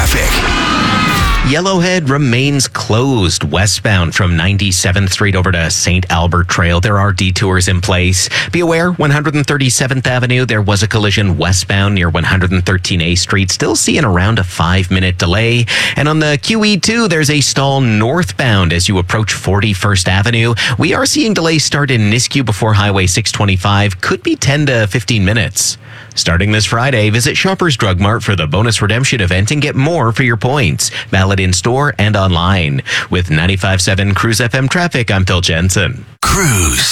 traffic. Yellowhead remains closed westbound from 97th Street over to St. Albert Trail. There are detours in place. Be aware, 137th Avenue, there was a collision westbound near 113A Street. Still seeing around a 5-minute delay. And on the QE2, there's a stall northbound as you approach 41st Avenue. We are seeing delays start in Nisku before Highway 625. Could be 10 to 15 minutes. Starting this Friday, visit Shoppers Drug Mart for the bonus redemption event and get more for your points. Valid in-store and online. With 95.7 Cruise FM traffic, I'm Phil Jensen. Cruise.